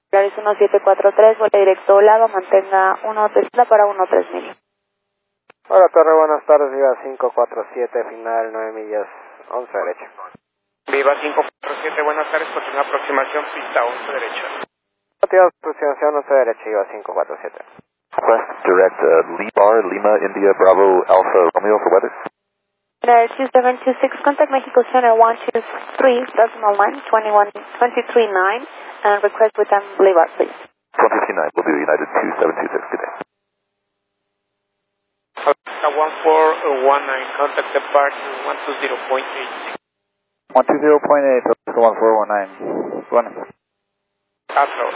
Polaris 1743, vuela directo Lava, mantenga 130 para 13.000. Hola Torre, buenas tardes, Viva 547, final 9 millas, 11 derecha. Viva 547, buenas tardes, continúa aproximación, pista 11 derecha. Motivo aproximación 11 derecha, Viva 547. Request direct Lima, India, Bravo, Alpha, Romeo for weather. 2726, contact Mexico Center 123.9, 239, and request with them Boulevard, please. 159 will do United 2726, good day. Alaska 1419, contact departure 120.8. 120.8, Alaska 1419. Go on. Afro.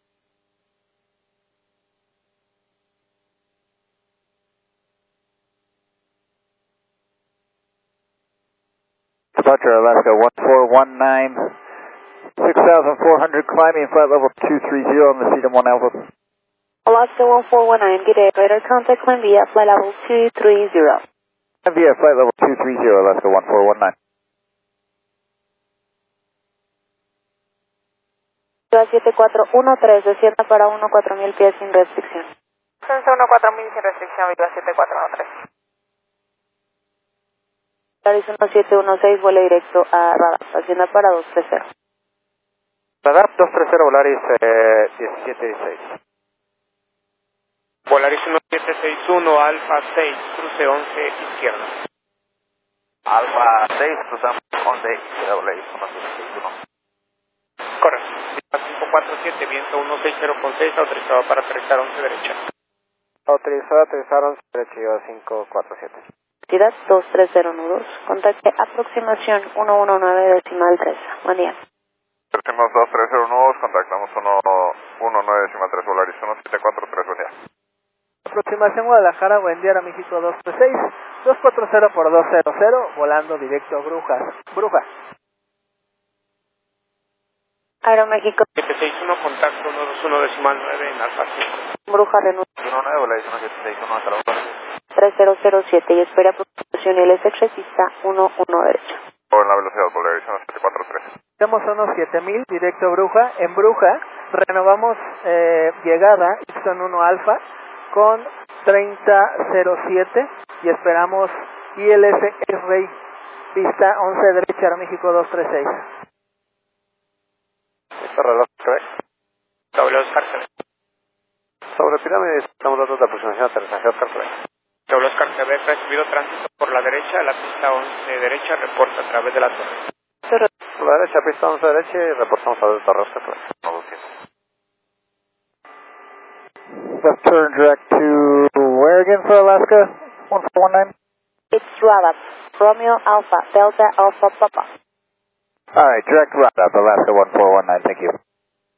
Departure Alaska 1419, 6,400 climbing, flight level 230 on the Cedar 1 Alpha. Alaska 1419, good day, radar contact Columbia, flight level 230. Via flight level 230, Alaska 1419. 7413, descienda para 14.000 pies sin restricción. Descenso 14.000 sin restricción, Viva 7413. Polaris 1716, vuelo directo a Radar, hacienda para 230. Radar 230, Volaris 1716. Polaris 1761, Alfa 6, cruce 11, izquierda. Alpha 6, cruzamos 11, izquierda, Volaris 1761. Correcto. Viva 547, viento 160.6, autorizado para aterrizar 11 derecha. Autorizado a aterrizar 11 derecha, Viva 547. Ciudad 230 nudos, contacte aproximación 119.3. Buen día. Tenemos 230 contactamos 119.3, Volaris 1743, buen día. Aproximación Guadalajara, buen día, México 236, 240 por 200, volando directo a Bruja. Aeroméxico 761, contacto 121.9 en Alfa 5. Bruja Renault 19, Volaris 1761, hasta la 3007 y espera aproximación LSX pista 11 derecha. en la velocidad, Volaris 1743. Tenemos unos 7000, directo a Bruja. En Bruja renovamos llegada, Houston 1 Alfa, con 3007 y esperamos ILS X-Ray, pista 11 derecha, Aeroméxico 236. Este reloj, correcto. Doble Oscar Quebec. Sobre pirámide, estamos datos de aproximación aterrizaje, Oscar correcto. Doble Oscar Quebec, recibido tránsito por la derecha, la pista 11 derecha, reporta a través de la torre. Por la derecha, pista 11 derecha y reportamos a Torre, Oscar correcto. Left turn direct to where again for Alaska 1419? It's Radar, Romeo Alpha, Delta Alpha Papa. Alright, direct route up, Alaska 1419, thank you.